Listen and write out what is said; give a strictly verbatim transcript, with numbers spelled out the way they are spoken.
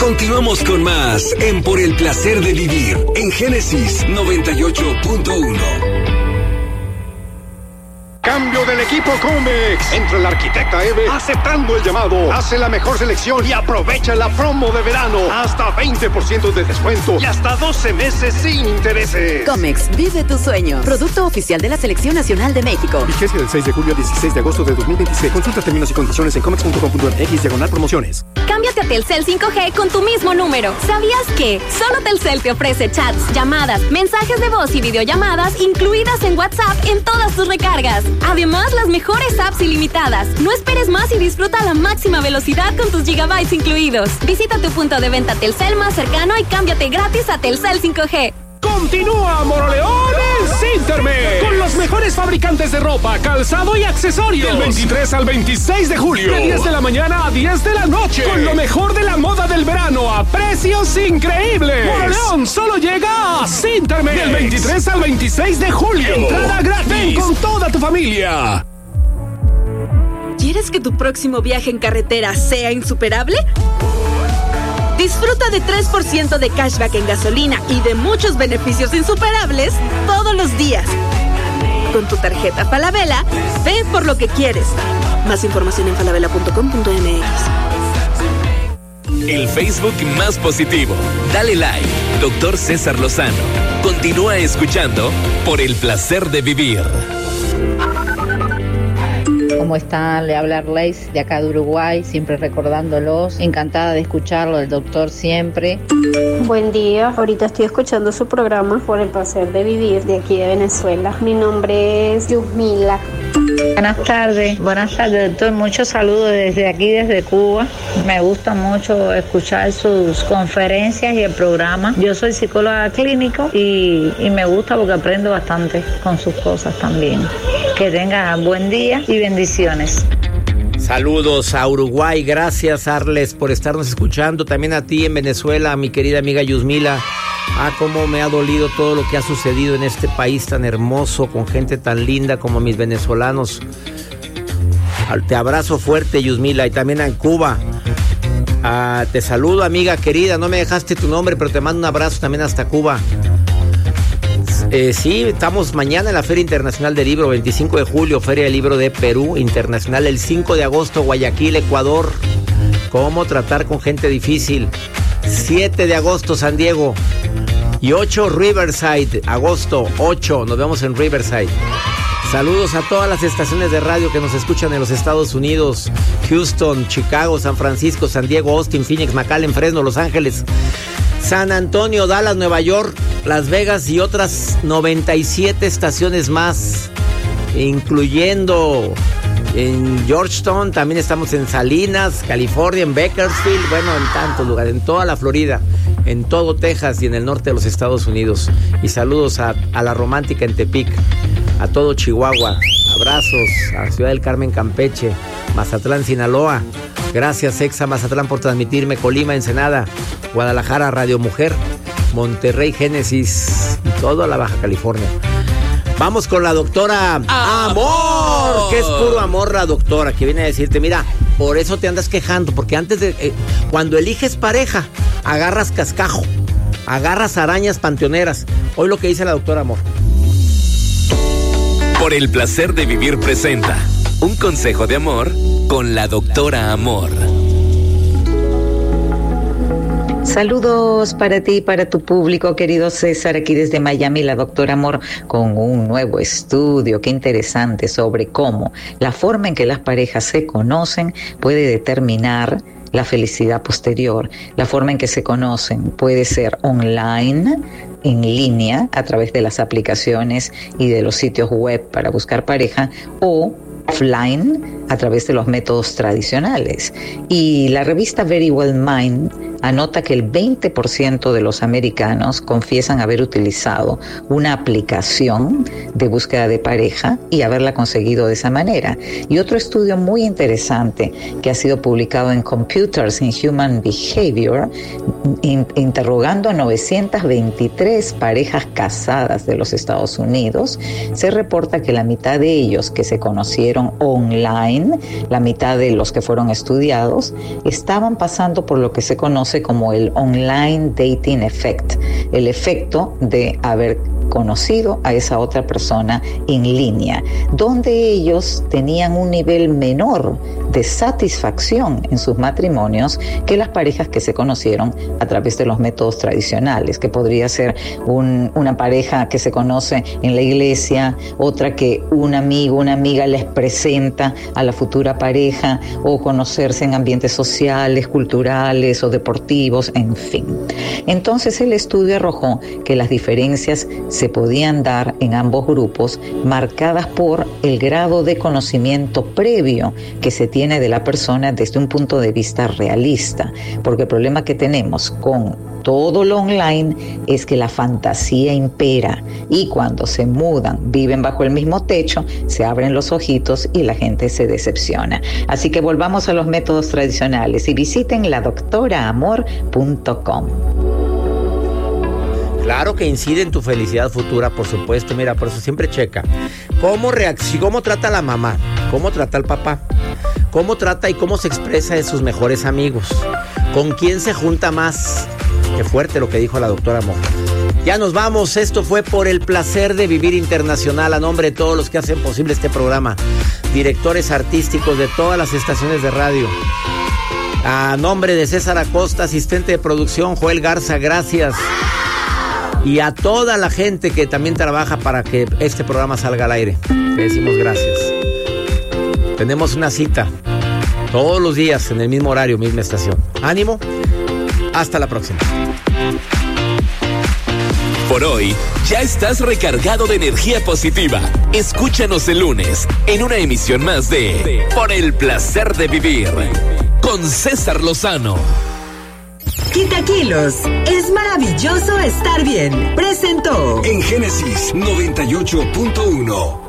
Continuamos con más en Por el Placer de Vivir en Génesis noventa y ocho punto uno. Cambio del equipo Comex. Entra la arquitecta Eve aceptando el llamado. Hace la mejor selección y aprovecha la promo de verano. Hasta veinte por ciento de descuento y hasta doce meses sin intereses. Comex, vive tu sueño. Producto oficial de la Selección Nacional de México. Vigencia del seis de julio al dieciséis de agosto de dos mil veintiséis. Consulta términos y condiciones en comex punto com punto m x diagonal promociones. Cámbiate a Telcel cinco G con tu mismo número. ¿Sabías que solo Telcel te ofrece chats, llamadas, mensajes de voz y videollamadas incluidas en WhatsApp en todas tus recargas? Además, las mejores apps ilimitadas. No esperes más y disfruta a la máxima velocidad con tus gigabytes incluidos. Visita tu punto de venta Telcel más cercano y cámbiate gratis a Telcel cinco G. Continúa Moroleón en Cintermex con los mejores fabricantes de ropa, calzado y accesorios. Del veintitrés al veintiséis de julio. De diez de la mañana a diez de la noche. Con lo mejor de la moda del verano a precios increíbles. Moroleón solo llega a Cintermex. Del veintitrés al veintiséis de julio. Entrada gratis. Ven con toda tu familia. ¿Quieres que tu próximo viaje en carretera sea insuperable? Disfruta de tres por ciento de cashback en gasolina y de muchos beneficios insuperables todos los días. Con tu tarjeta Falabella, ve por lo que quieres. Más información en falabella punto com punto m x. El Facebook más positivo. Dale like, doctor César Lozano. Continúa escuchando Por el Placer de Vivir. ¿Cómo están? Le habla Arleis de acá de Uruguay, siempre recordándolos. Encantada de escucharlo, el doctor siempre. Buen día, ahorita estoy escuchando su programa Por el Placer de Vivir de aquí de Venezuela. Mi nombre es Yusmila. Buenas tardes, buenas tardes doctor, muchos saludos desde aquí, desde Cuba. Me gusta mucho escuchar sus conferencias y el programa. Yo soy psicóloga clínico y, y me gusta porque aprendo bastante con sus cosas también. Que tengan buen día y bendiciones. Saludos a Uruguay, gracias Arles por estarnos escuchando, también a ti en Venezuela, mi querida amiga Yusmila. Ah, cómo me ha dolido todo lo que ha sucedido en este país tan hermoso, con gente tan linda como mis venezolanos. Te abrazo fuerte, Yusmila, y también en Cuba. Ah, te saludo, amiga querida, no me dejaste tu nombre, pero te mando un abrazo también hasta Cuba. Eh, sí, estamos mañana en la Feria Internacional del Libro, veinticinco de julio, Feria del Libro de Perú Internacional, el cinco de agosto, Guayaquil, Ecuador. Cómo tratar con gente difícil. siete de agosto, San Diego. Y ocho, Riverside, agosto ocho, nos vemos en Riverside. Saludos a todas las estaciones de radio que nos escuchan en los Estados Unidos: Houston, Chicago, San Francisco, San Diego, Austin, Phoenix, McAllen, Fresno, Los Ángeles, San Antonio, Dallas, Nueva York, Las Vegas y otras noventa y siete estaciones más, incluyendo en Georgetown. También estamos en Salinas, California, en Bakersfield, bueno, en tantos lugares, en toda la Florida, en todo Texas y en el norte de los Estados Unidos. Y saludos a, a la romántica en Tepic, a todo Chihuahua, abrazos a Ciudad del Carmen, Campeche, Mazatlán, Sinaloa. Gracias, Exa Mazatlán, por transmitirme. Colima, Ensenada, Guadalajara, Radio Mujer, Monterrey, Génesis y toda la Baja California. Vamos con la doctora Amor, que es puro amor la doctora, que viene a decirte, mira, por eso te andas quejando, porque antes de, eh, cuando eliges pareja, agarras cascajo, agarras arañas panteoneras. Hoy lo que dice la doctora Amor. Por el Placer de Vivir presenta un consejo de amor con la doctora Amor. Saludos para ti y para tu público, querido César, aquí desde Miami, la doctora Amor, con un nuevo estudio, qué interesante, sobre cómo la forma en que las parejas se conocen puede determinar la felicidad posterior. La forma en que se conocen puede ser online, en línea, a través de las aplicaciones y de los sitios web para buscar pareja, o offline, a través de los métodos tradicionales. Y la revista Very Well Mind anota que el veinte por ciento de los americanos confiesan haber utilizado una aplicación de búsqueda de pareja y haberla conseguido de esa manera. Y otro estudio muy interesante que ha sido publicado en Computers in Human Behavior, in, interrogando a novecientas veintitrés parejas casadas de los Estados Unidos, se reporta que la mitad de ellos que se conocieron online, la mitad de los que fueron estudiados, estaban pasando por lo que se conoce conoce como el online dating effect, el efecto de haber conocido a esa otra persona en línea, donde ellos tenían un nivel menor de satisfacción en sus matrimonios que las parejas que se conocieron a través de los métodos tradicionales, que podría ser un, una pareja que se conoce en la iglesia, otra que un amigo, una amiga les presenta a la futura pareja, o conocerse en ambientes sociales, culturales o deportivos, en fin. Entonces el estudio arrojó que las diferencias se podían dar en ambos grupos, marcadas por el grado de conocimiento previo que se tiene de la persona desde un punto de vista realista, porque el problema que tenemos con todo lo online es que la fantasía impera, y cuando se mudan, viven bajo el mismo techo, se abren los ojitos y la gente se decepciona. Así que volvamos a los métodos tradicionales y visiten la doctora amor punto com. Claro que incide en tu felicidad futura, por supuesto. Mira, por eso siempre checa cómo reacciona, cómo trata la mamá, cómo trata el papá, cómo trata y cómo se expresa de sus mejores amigos, con quién se junta más. Qué fuerte lo que dijo la doctora Amor. Ya nos vamos. Esto fue Por el Placer de Vivir Internacional, a nombre de todos los que hacen posible este programa, directores artísticos de todas las estaciones de radio. A nombre de César Acosta, asistente de producción, Joel Garza, gracias. Y a toda la gente que también trabaja para que este programa salga al aire, le decimos gracias. Tenemos una cita todos los días en el mismo horario, misma estación. Ánimo, hasta la próxima. Por hoy, ya estás recargado de energía positiva. Escúchanos el lunes en una emisión más de Por el Placer de Vivir con César Lozano. Quita kilos. Es maravilloso estar bien. Presentó en Génesis noventa y ocho punto uno.